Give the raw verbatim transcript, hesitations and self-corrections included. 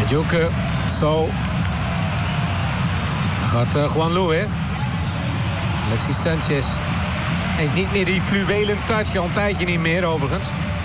Majuke, zo. Dan gaat uh, Juan Lu weer. Alexis Sanchez heeft niet meer die fluwelen touch, al een tijdje niet meer overigens.